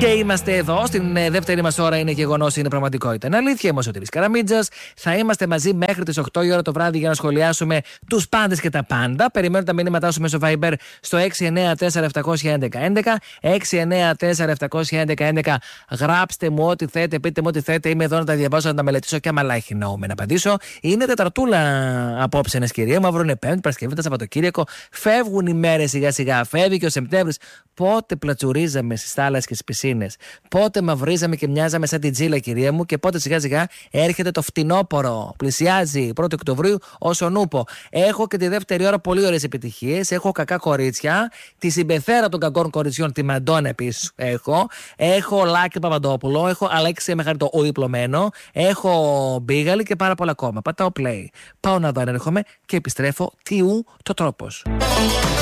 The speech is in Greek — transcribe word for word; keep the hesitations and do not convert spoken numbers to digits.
Και είμαστε εδώ, στην δεύτερη μας ώρα είναι γεγονός, είναι πραγματικότητα. Είναι αλήθεια, είμαι ο Σωτήρης Καραμίτζας. Θα είμαστε μαζί μέχρι τις οκτώ η ώρα το βράδυ για να σχολιάσουμε τους πάντες και τα πάντα. Περιμένω τα μηνύματά σου μέσω Viber στο έξι εννέα τέσσερα επτά ένα ένα ένα, έξι εννέα τέσσερα επτά ένα ένα ένα. Γράψτε μου ό,τι θέτε, πείτε μου ό,τι θέτε. Είμαι εδώ να τα διαβάσω, να τα μελετήσω και άμα λάχει νόημα να απαντήσω. Είναι τεταρτούλα απόψε, ένα κυρία μου. Αύριο είναι Πέμπτη, Παρασκευή, τα Σαββατοκύριακο. Φεύγουν οι μέρες σιγά-σιγά. Φεύγει και ο Σεπτέμβρης. Πότε πλατσουρίζαμε στις θάλασσες και στις πισίνες. Πότε μαυρίζαμε και μοιάζαμε σαν την τζίλα, κυρία μου. Και πότε σιγά-σιγά έρχεται το φθινόπωρο. Πλησιάζει πρώτη Οκτωβρίου ως ο νούπο. Έχω και τη δεύτερη ώρα πολύ ωραίες επιτυχίες. Έχω κακά κορίτσια. Τη συμπεθέρα των κακών κοριτσιών, τη Μαντόνα επίσης έχω. Έχω Λάκη Παπαντόπουλο. Έχω Αλέξη Μεχαριτό, ο διπλωμένο. Έχω Μπίγαλη και πάρα πολλά ακόμα. Πατάω play. Πάω να δω αν έρχομαι και επιστρέφω. Τι ου το τρόπος.